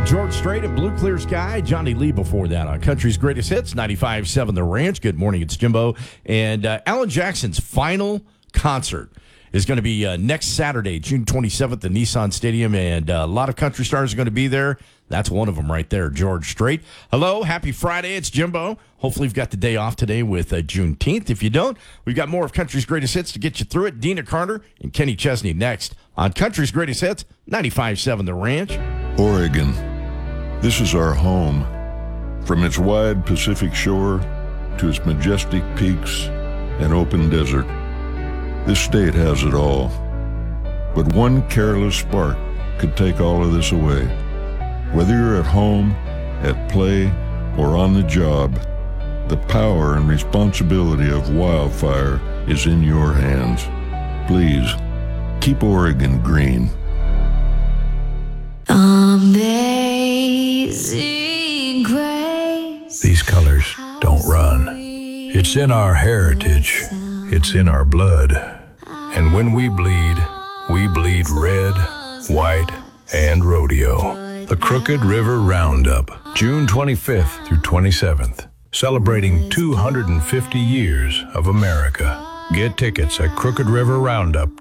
George Strait and Blue Clear Sky. Johnny Lee before that on Country's Greatest Hits, 95.7 The Ranch. Good morning, it's Jimbo. And Alan Jackson's final concert is going to be next Saturday, June 27th at Nissan Stadium, and a lot of country stars are going to be there. That's one of them right there, George Strait. Hello, happy Friday, it's Jimbo. Hopefully you've got the day off today with Juneteenth. If you don't, we've got more of Country's Greatest Hits to get you through it. Dina Carter and Kenny Chesney next on Country's Greatest Hits, 95.7 The Ranch. Oregon. This is our home. From its wide Pacific shore to its majestic peaks and open desert, this state has it all. But one careless spark could take all of this away. Whether you're at home, at play, or on the job, the power and responsibility of wildfire is in your hands. Please, keep Oregon green. Amazing grace. These colors don't run. It's in our heritage. It's in our blood. And when we bleed red, white, and rodeo. The Crooked River Roundup, June 25th through 27th, celebrating 250 years of America. Get tickets at crookedriverroundup.com.